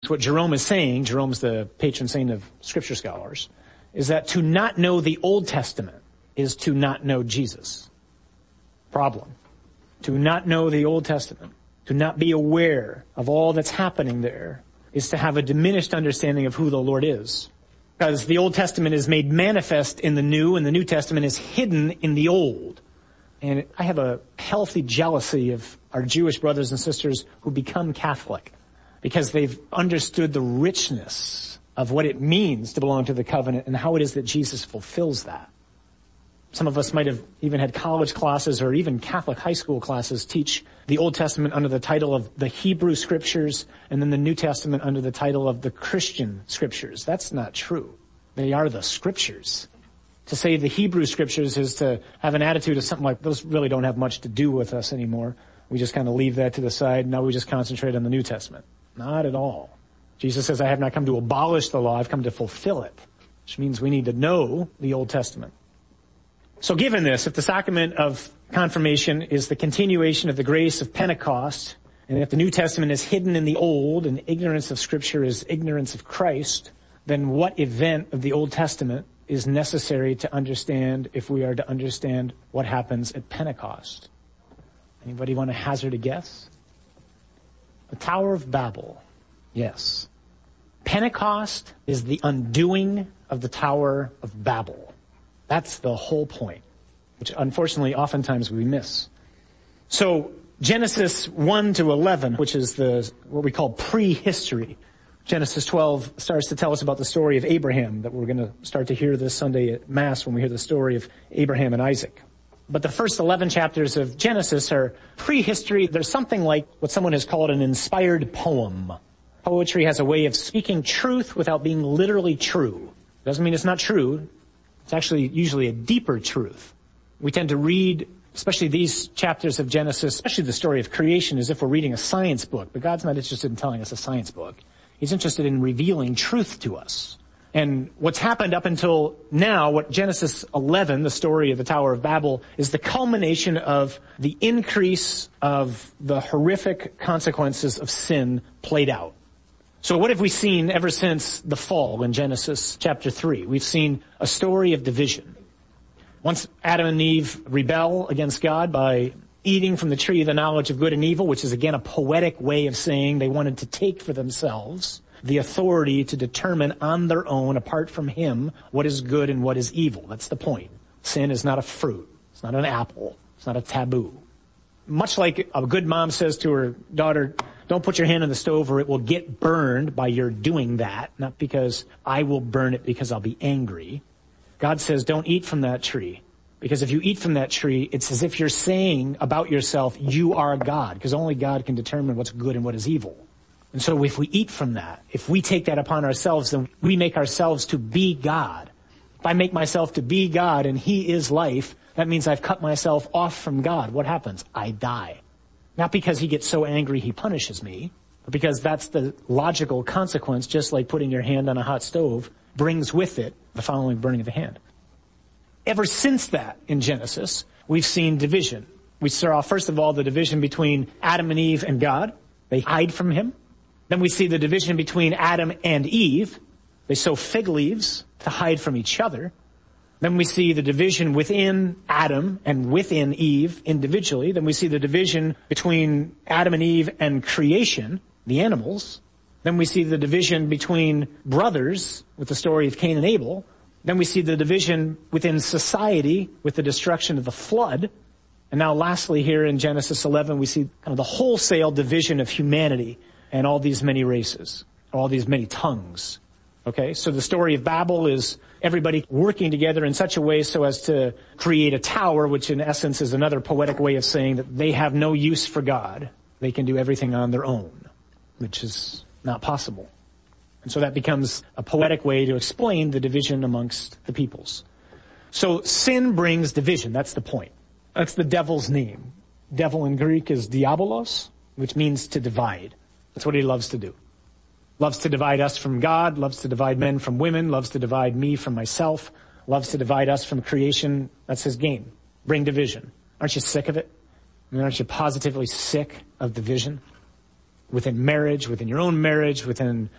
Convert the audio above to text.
what Jerome is saying, Jerome's the patron saint of scripture scholars, is that to not know the Old Testament is to not know Jesus. Problem. To not know the Old Testament, to not be aware of all that's happening there, is to have a diminished understanding of who the Lord is. Because the Old Testament is made manifest in the New, and the New Testament is hidden in the Old. And I have a healthy jealousy of our Jewish brothers and sisters who become Catholic, because they've understood the richness of what it means to belong to the covenant and how it is that Jesus fulfills that. Some of us might have even had college classes or even Catholic high school classes teach the Old Testament under the title of the Hebrew Scriptures and then the New Testament under the title of the Christian Scriptures. That's not true. They are the Scriptures. To say the Hebrew Scriptures is to have an attitude of something like, those really don't have much to do with us anymore. We just kind of leave that to the side. Now we just concentrate on the New Testament. Not at all. Jesus says, I have not come to abolish the law, I've come to fulfill it, which means we need to know the Old Testament. So given this, if the sacrament of confirmation is the continuation of the grace of Pentecost, and if the New Testament is hidden in the Old, and ignorance of Scripture is ignorance of Christ, then what event of the Old Testament is necessary to understand if we are to understand what happens at Pentecost? Anybody want to hazard a guess? The Tower of Babel. Yes. Pentecost is the undoing of the Tower of Babel. That's the whole point, which unfortunately oftentimes we miss. So Genesis 1 to 11, which is what we call prehistory. Genesis 12 starts to tell us about the story of Abraham that we're going to start to hear this Sunday at Mass when we hear the story of Abraham and Isaac. But the first 11 chapters of Genesis are prehistory. There's something like what someone has called an inspired poem. Poetry has a way of speaking truth without being literally true. Doesn't mean it's not true. It's actually usually a deeper truth. We tend to read, especially these chapters of Genesis, especially the story of creation, as if we're reading a science book. But God's not interested in telling us a science book. He's interested in revealing truth to us. And what's happened up until now, what Genesis 11, the story of the Tower of Babel, is the culmination of the increase of the horrific consequences of sin played out. So what have we seen ever since the fall in Genesis chapter 3? We've seen a story of division. Once Adam and Eve rebel against God by eating from the tree of the knowledge of good and evil, which is again a poetic way of saying they wanted to take for themselves the authority to determine on their own, apart from Him, what is good and what is evil. That's the point. Sin is not a fruit. It's not an apple. It's not a taboo. Much like a good mom says to her daughter, don't put your hand on the stove or it will get burned by your doing that, not because I will burn it because I'll be angry. God says don't eat from that tree, because if you eat from that tree, it's as if you're saying about yourself, you are God, because only God can determine what's good and what is evil. And so if we eat from that, if we take that upon ourselves, then we make ourselves to be God. If I make myself to be God and He is life, that means I've cut myself off from God. What happens? I die. Not because He gets so angry He punishes me, but because that's the logical consequence, just like putting your hand on a hot stove brings with it the following burning of the hand. Ever since that in Genesis, we've seen division. We saw, first of all, the division between Adam and Eve and God. They hide from Him. Then we see the division between Adam and Eve. They sew fig leaves to hide from each other. Then we see the division within Adam and within Eve individually. Then we see the division between Adam and Eve and creation, the animals. Then we see the division between brothers with the story of Cain and Abel. Then we see the division within society with the destruction of the flood. And now lastly here in Genesis 11, we see kind of the wholesale division of humanity and all these many races, all these many tongues. Okay, so the story of Babel is everybody working together in such a way so as to create a tower, which in essence is another poetic way of saying that they have no use for God. They can do everything on their own, which is not possible. And so that becomes a poetic way to explain the division amongst the peoples. So sin brings division. That's the point. That's the devil's name. Devil in Greek is diabolos, which means to divide. That's what he loves to do. Loves to divide us from God, loves to divide men from women, loves to divide me from myself, loves to divide us from creation. That's his game. Bring division. Aren't you sick of it? I mean, aren't you positively sick of division? Within marriage, within your own marriage, within